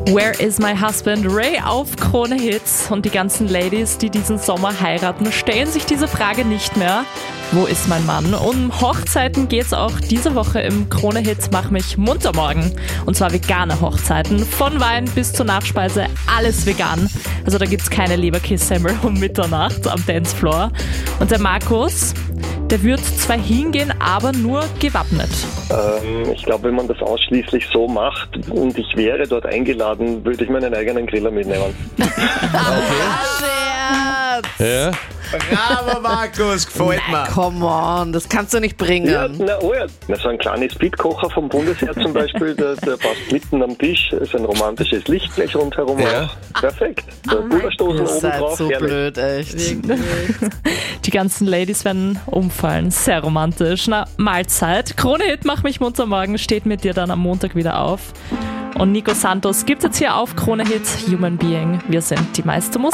Where is my husband? Ray auf Krone Hits. Und die ganzen Ladies, die diesen Sommer heiraten, stellen sich diese Frage nicht mehr. Wo ist mein Mann? Um Hochzeiten geht's auch diese Woche im Krone Hits Mach mich munter morgen. Und zwar vegane Hochzeiten. Von Wein bis zur Nachspeise, alles vegan. Also da gibt's keine Leberkässemmel um Mitternacht am Dancefloor. Und der Markus, der wird zwar hingehen, aber nur gewappnet. Ich glaube, wenn man das ausschließlich so macht und ich wäre dort eingeladen, würde ich meinen eigenen Griller mitnehmen. Ja. Bravo, Markus, gefällt mir. Come on, das kannst du nicht bringen. Ja, so ein kleines Speedkocher vom Bundesheer zum Beispiel, der passt mitten am Tisch, ist ein romantisches Lichtblech rundherum. Ja. Perfekt. Der Bullerstoßen Ihr oben seid drauf, so herrlich. blöd, echt. Die ganzen Ladies werden umfallen. Sehr romantisch. Na, Mahlzeit. Krone Hit Mach mich munter morgen steht mit dir dann am Montag wieder auf. Und Nico Santos gibt's jetzt hier auf Krone Hit Human Being. Wir sind die meiste Musik.